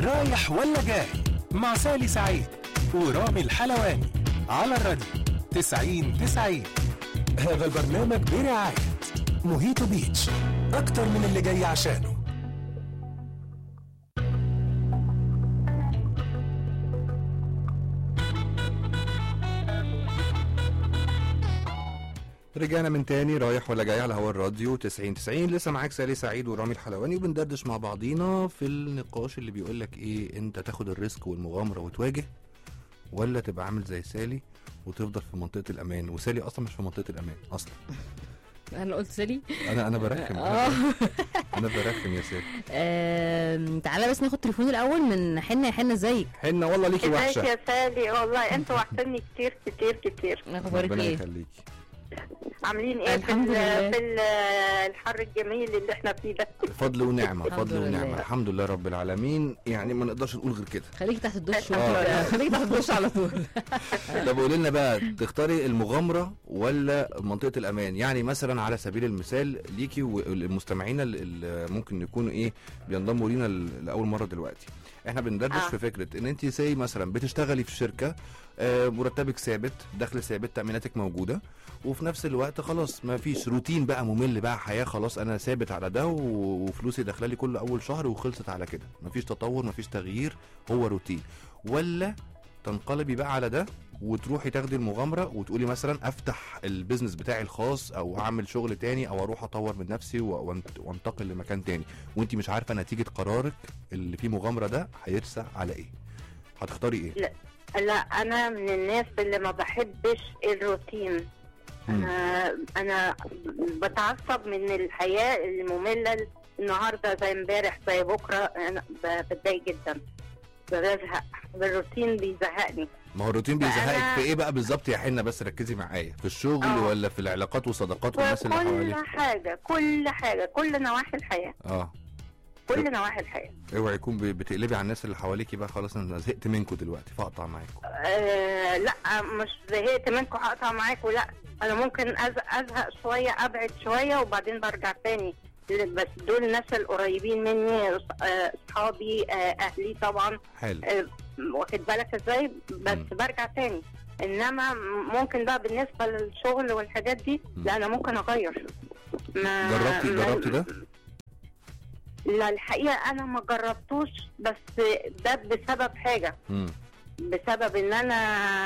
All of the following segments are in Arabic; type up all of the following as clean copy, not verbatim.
رايح ولا جاي مع سالي سعيد ورامي الحلواني على الراديو 90-90. هذا البرنامج برعاية موهيتو بيتش، أكتر من اللي جاي عشانه. رجعنا من تاني رايح ولا جاي على هوا الراديو 90-90. لسه معاك سالي سعيد ورامي الحلواني، وبندردش مع بعضينا في النقاش اللي بيقولك ايه، انت تاخد الريسك والمغامرة وتواجه، ولا تبقى عامل زي سالي وتفضل في منطقة الأمان؟ وسالي أصلا مش في منطقة الأمان أصلا. انا قلت سالي. أنا برخم. أنا برخم يا سالي. تعالى بس ناخد تليفون الأول من حنة. يا حنة ازيك؟ حنة والله ليكي وحشة. ازيك يا سالي؟ والله انتوا وحشني كتير كتير كتير. اخبارك ربنا ايه؟ يخليكي. عاملين ايه الحمد لله. في الحر الجميل اللي احنا فيه ده؟ فضل ونعمة فضل لله. ونعمة، الحمد لله رب العالمين. يعني ما نقدرش نقول غير كده. خليك تحت الدش. آه. خليك تحت الدش على طول. طب قولي لنا بقى، تختاري المغامرة ولا منطقة الأمان؟ يعني مثلا على سبيل المثال ليكي والمستمعين اللي ممكن يكونوا ايه بينضموا لينا لأول مرة دلوقتي، احنا بندردش في فكرة ان انت زي مثلا بتشتغلي في شركة، مرتبك ثابت، دخل ثابت، تأميناتك موجودة، وفي نفس الوقت خلاص ما فيش روتين بقى ممل بقى، حياة خلاص انا ثابت على ده وفلوسي داخلالي كل اول شهر وخلصت على كده، ما فيش تطور، ما فيش تغيير، هو روتين. ولا تنقلبي بقى على ده وتروحي تاخدي المغامرة وتقولي مثلا افتح البيزنس بتاعي الخاص، او اعمل شغل تاني، او اروح اطور من نفسي وانتقل لمكان تاني، وانتي مش عارفة نتيجة قرارك اللي فيه مغامرة ده هيرسى على ايه؟ هتختاري ايه؟ لا انا من الناس اللي ما بحبش الروتين. انا بتعصب من الحياة المملة، النهارده زي امبارح زي بكره، انا بتضايق جدا، بزهق، الروتين بيزهقني. ما هو الروتين بيزهقك في ايه بقى بالظبط يا حنة؟ بس ركزي معايا، في الشغل ولا في العلاقات والصداقات والناس اللي حواليك؟ كل حاجة كل نواحي الحياة. كل نواحي الحياة. اوعي يكون بتقلبي على الناس اللي حواليكي بقى خلاص انا زهقت منكم دلوقتي فاقطع معاكم. لا مش زهقت منكم هقطع معاكم، لا انا ممكن ازهق شوية، ابعد شوية وبعدين برجع تاني، بس دول الناس القريبين مني، اصحابي، اهلي طبعا. حلو. واخد بالك ازاي؟ بس برجع تاني. انما ممكن بقى بالنسبة للشغل والحاجات دي لا انا ممكن اغير. جربتي ده؟ لا الحقيقة انا ما جربتوش، بس ده بسبب حاجة. بسبب ان انا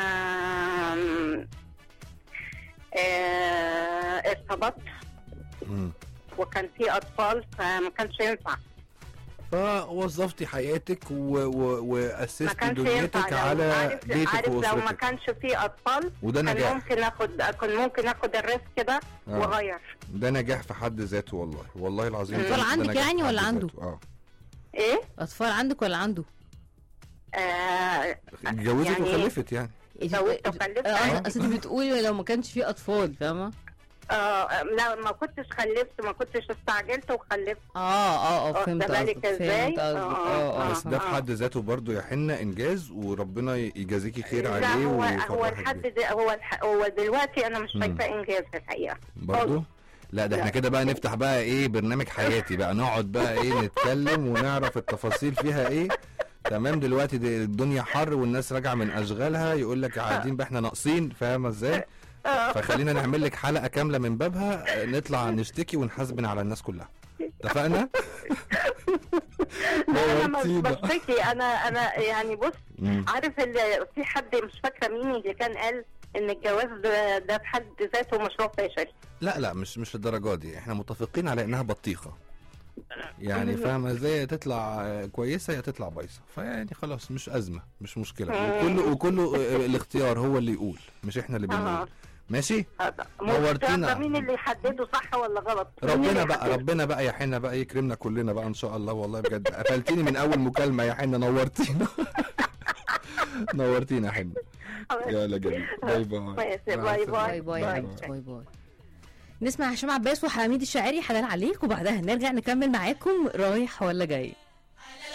ارتبطت وكان في اطفال فما كانش ينفع، فوظفتي حياتك واسستي دنيتك على بيتك عارف واسرتك. لو ما كانش في اطفال وده كان نجاح. ممكن اخد الريسك ده واغير. ده نجاح في حد ذاته والله العظيم. اطفال عندك يعني ولا عنده؟ ايه اطفال عندك ولا عنده؟ اتجوزت يعني وخلفت يعني. اتجوزت وخلفت. اصل انت بتقولي لو ما كانش في اطفال، فاهمه؟ لا ما كنتش خلفت، ما كنتش استعجلت وخلفت. فهمت بالك ازاي؟ بس ده في حد ذاته برضو يا حنة انجاز، وربنا يجازيكي خير عليه. هو دلوقتي انا مش شايفه انجاز في الحقيقه برضو. لا ده احنا كده بقى نفتح بقى ايه برنامج حياتي بقى، نقعد بقى ايه نتكلم ونعرف التفاصيل فيها ايه. تمام. دلوقتي الدنيا حر والناس راجعه من اشغالها، يقول لك قاعدين بقى احنا ناقصين، فاهمه ازاي؟ فخلينا نعمل لك حلقه كامله من بابها، نطلع نشتكي ونحاسبن على الناس كلها. اتفقنا؟ انا مش بشتكي، انا يعني بص، عارف اللي في حد مش فاكره مين اللي كان قال ان الجواز ده بحد ذاته مشروع فاشل. لا مش الدرجه دي، احنا متفقين على انها بطيخه يعني، فاهمه ازاي؟ تطلع كويسه يا تطلع بايظه، فيعني خلاص مش ازمه، مش مشكله. وكله الاختيار هو اللي يقول، مش احنا اللي بنقول. ماشي. نورتينا. مين اللي يحدده صح ولا غلط؟ ربنا بقى يا حنة بقى يكرمنا كلنا بقى ان شاء الله. والله بجد قفلتيني من اول مكالمة يا حنة، نورتينا. نورتينا يا حنة. يلا جميل. باي باي. نسمع هشام عباس وحميد الشاعري حلال عليك، وبعدها نرجع نكمل معاكم رايح ولا جاي.